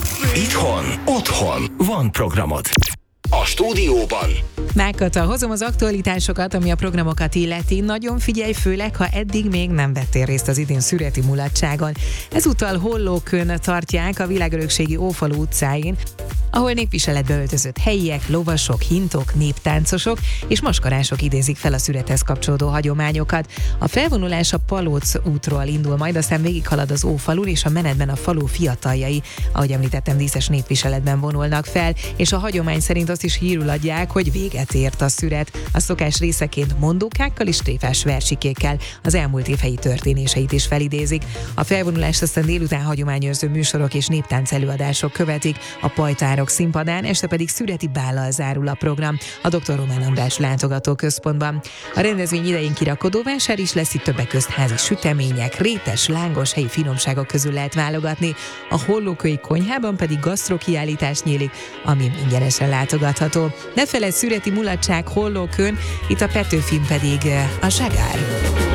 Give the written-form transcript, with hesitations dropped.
Itthon, otthon van programod. A stúdióban Mákata, hozom az aktualitásokat, ami a programokat illeti. Nagyon figyelj, főleg, ha eddig még nem vettél részt az idén szüreti mulatságon. Ezúttal Hollókön tartják a világörökségi Ófalu utcáin, ahol népviseletbe öltözött helyiek, lovasok, hintok, néptáncosok és maskarások idézik fel a szürethez kapcsolódó hagyományokat. A felvonulás a Palóc útról indul, majd aztán végighalad az Ófalun, és a menetben a falu fiataljai, ahogy említettem, díszes népviseletben vonulnak fel, és a hagyomány szerint azt is hírül adják, hogy véget ért a szüret. A szokás részeként mondókákkal és tréfás versikékkel az elmúlt év helyi történéseit is felidézik. A felvonulást aztán délután hagyományőrző műsorok és néptánc előadások követik, a pajtárok színpadán, este pedig szüreti bállal zárul a program a Dr. Román András látogatóközpontban. A rendezvény idején kirakodóvásár is lesz, itt többek közt házi sütemények, rétes, lángos helyi finomságok közül lehet válogatni. A Hollókői konyhában pedig gasztrokiállítás nyílik, ami ingyenesen látogatható. Ne feledd, szüreti mulatság Hollókön, itt a Petőfin pedig a Zsagár.